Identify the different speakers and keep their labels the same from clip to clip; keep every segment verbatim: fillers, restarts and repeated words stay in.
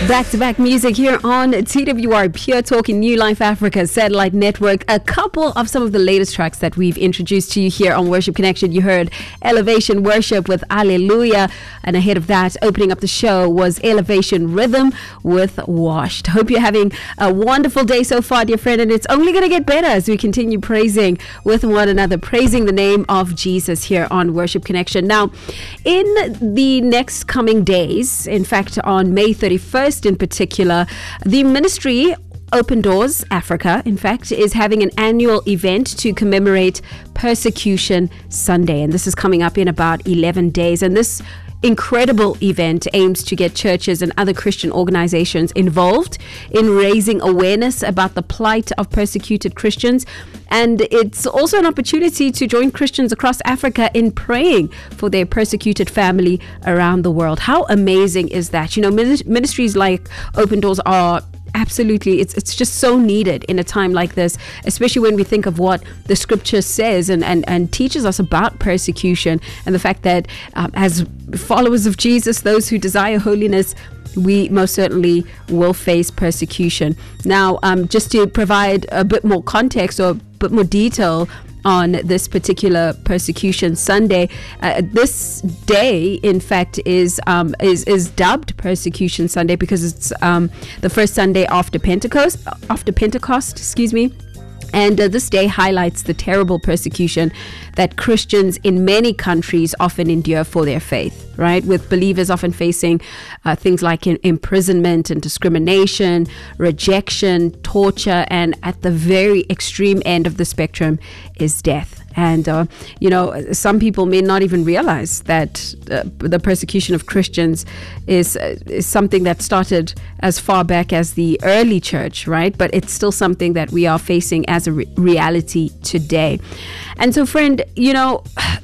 Speaker 1: Back-to-back music here on T W R Pure Talk in New Life Africa Satellite Network. A couple of some of the latest tracks that we've introduced to you here on Worship Connection. You heard Elevation Worship with Alleluia, and ahead of that, opening up the show was Elevation Rhythm with Washed. Hope you're having a wonderful day so far, dear friend, and it's only going to get better as we continue praising with one another, praising the name of Jesus here on Worship Connection. Now, in the next coming days, in fact, on May thirty-first, in particular, the ministry Open Doors Africa, in fact, is having an annual event to commemorate Persecution Sunday, and this is coming up in about eleven days. And this incredible event aims to get churches and other Christian organizations involved in raising awareness about the plight of persecuted Christians. And it's also an opportunity to join Christians across Africa in praying for their persecuted family around the world. How amazing is that? You know, ministries like Open Doors are absolutely, it's it's just so needed in a time like this, especially when we think of what the scripture says and, and, and teaches us about persecution, and the fact that um, as followers of Jesus, those who desire holiness, we most certainly will face persecution. Now, um, just to provide a bit more context or a bit more detail on this particular Persecution Sunday, uh, this day, in fact, is um, is is dubbed Persecution Sunday because it's um, the first Sunday after Pentecost. After Pentecost, excuse me. And uh, this day highlights the terrible persecution that Christians in many countries often endure for their faith, right? With believers often facing uh, things like in, imprisonment and discrimination, rejection, torture, and at the very extreme end of the spectrum is death. And, uh, you know, some people may not even realize that uh, the persecution of Christians is, uh, is something that started as far back as the early church, right? But it's still something that we are facing as a re- reality today. And so, friend, you know,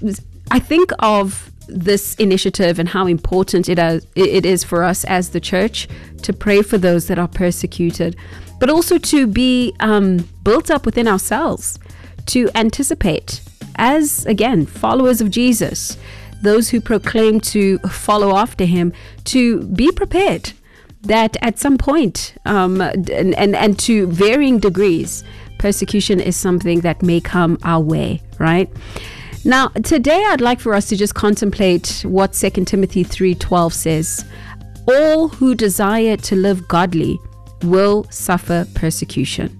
Speaker 1: I think of this initiative and how important it is, it is for us as the church to pray for those that are persecuted, but also to be um, built up within ourselves, to anticipate as, again, followers of Jesus, those who proclaim to follow after him, to be prepared that at some point um, and, and, and to varying degrees, persecution is something that may come our way, right? Now, today I'd like for us to just contemplate what Second Timothy three twelve says. All who desire to live godly will suffer persecution.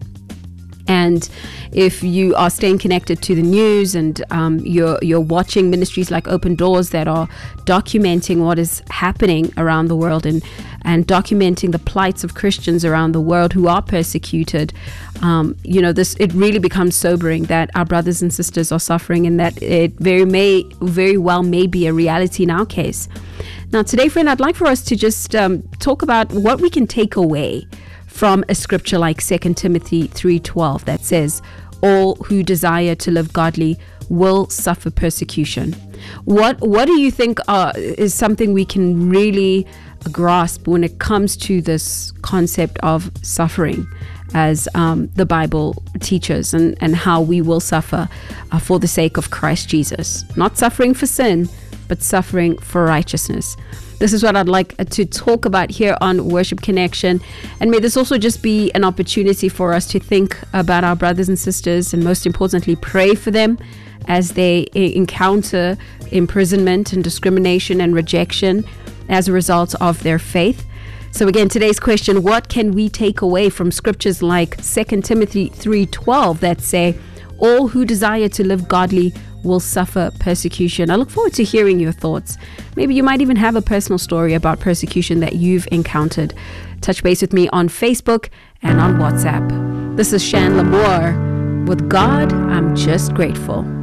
Speaker 1: And if you are staying connected to the news and um, you're you're watching ministries like Open Doors that are documenting what is happening around the world and and documenting the plights of Christians around the world who are persecuted, um, you know, this it really becomes sobering that our brothers and sisters are suffering, and that it very may very well may be a reality in our case. Now, today, friend, I'd like for us to just um, talk about what we can take away from a scripture like Second Timothy three twelve that says, all who desire to live godly will suffer persecution. What what do you think uh, is something we can really grasp when it comes to this concept of suffering, as um, the Bible teaches, and, and how we will suffer uh, for the sake of Christ Jesus? Not suffering for sin, but suffering for righteousness. This is what I'd like to talk about here on Worship Connection. And may this also just be an opportunity for us to think about our brothers and sisters, and most importantly, pray for them as they encounter imprisonment and discrimination and rejection as a result of their faith. So again, today's question, what can we take away from scriptures like Second Timothy three twelve that say, all who desire to live godly will suffer persecution? I look forward to hearing your thoughts. Maybe you might even have a personal story about persecution that you've encountered. Touch base with me on Facebook and on WhatsApp. This is Shan Lamore with God, I'm Just Grateful.